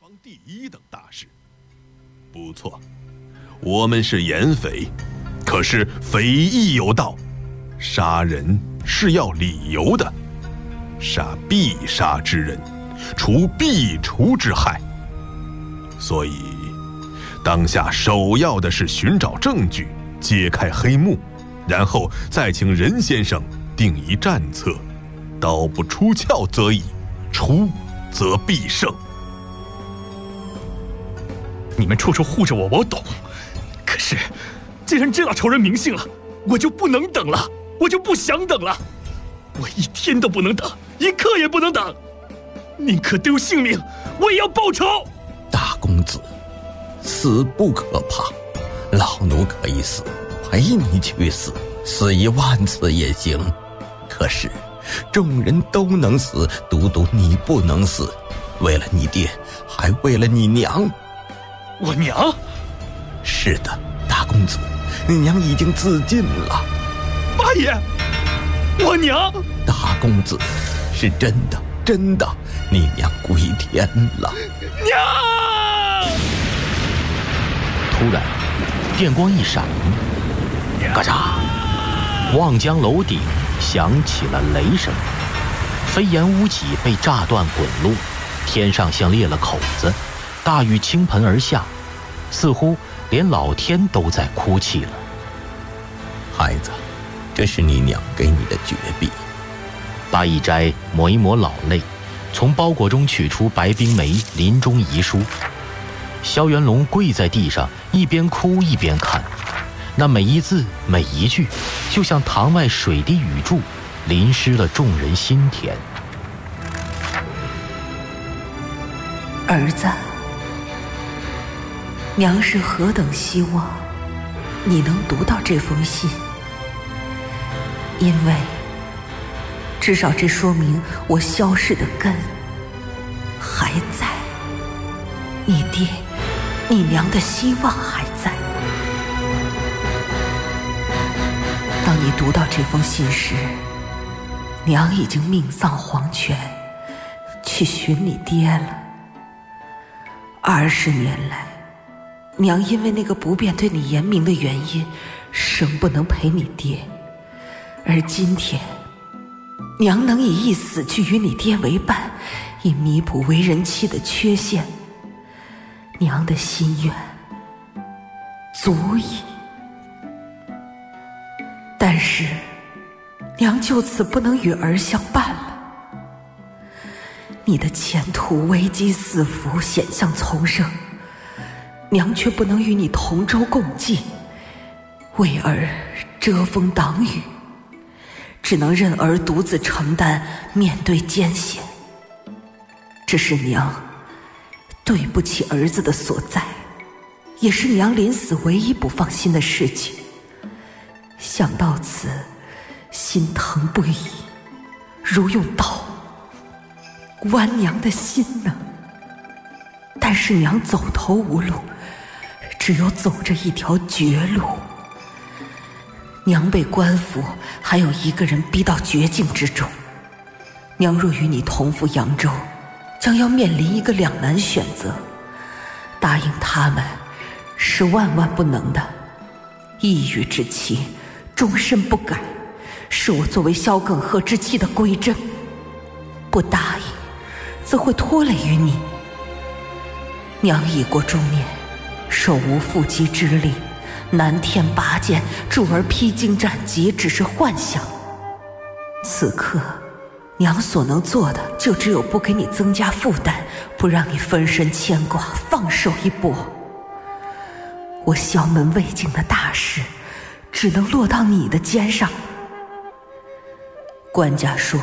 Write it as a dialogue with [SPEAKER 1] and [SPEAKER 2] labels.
[SPEAKER 1] 方第一等大事。不错，我们是严匪，可是匪亦有道，杀人是要理由的，杀必杀之人，除必除之害。所以当下首要的是寻找证据，揭开黑幕，然后再请任先生定一战策，刀不出鞘则已，出则必胜。
[SPEAKER 2] 你们处处护着我，我懂。可是既然这样仇人明性了，我就不能等了，我就不想等了。我一天都不能等，一刻也不能等，宁可丢性命，我也要报仇。
[SPEAKER 3] 大公子，死不可怕，老奴可以死，陪你去死，死10000次也行。可是众人都能死，独独你不能死，为了你爹，还为了你娘。
[SPEAKER 2] 我娘？
[SPEAKER 3] 是的，大公子，你娘已经自尽了。
[SPEAKER 2] 八爷，我娘？
[SPEAKER 3] 大公子，是真的，真的，你娘归天了。
[SPEAKER 2] 娘！
[SPEAKER 4] 突然，电光一闪，嘎嚓！望江楼顶响起了雷声，飞檐屋脊被炸断滚落，天上像裂了口子，大雨倾盆而下，似乎连老天都在哭泣了。
[SPEAKER 3] 孩子，这是你娘给你的绝壁。
[SPEAKER 4] 八一斋抹一抹老泪，从包裹中取出白冰梅临终遗书。萧元龙跪在地上，一边哭一边看，那每一字每一句，就像堂外水滴雨柱，淋湿了众人心田。
[SPEAKER 5] 儿子，娘是何等希望你能读到这封信，因为至少这说明我消逝的根还在，你爹你娘的希望还在。当你读到这封信时，娘已经命丧黄泉，去寻你爹了。20年来，娘因为那个不便对你严明的原因，生不能陪你爹，而今天娘能以一死去与你爹为伴，以弥补为人妻的缺陷，娘的心愿足矣。但是娘就此不能与儿相伴了，你的前途危机四伏，险象丛生，娘却不能与你同舟共济，为儿遮风挡雨，只能任儿独自承担，面对艰险。这是娘对不起儿子的所在，也是娘临死唯一不放心的事情。想到此，心疼不已，如用刀剜娘的心呢。但是娘走投无路，只有走着一条绝路。娘被官府还有一个人逼到绝境之中，娘若与你同赴扬州，将要面临一个两难选择，答应他们是万万不能的，一语之期，终身不改，是我作为萧耿和之妻的规正。不答应，则会拖累于你。娘已过中年，手无缚鸡之力，南天拔剑，助儿披荆斩棘，只是幻想。此刻娘所能做的，就只有不给你增加负担，不让你分身牵挂，放手一搏。我萧门未尽的大事，只能落到你的肩上。官家说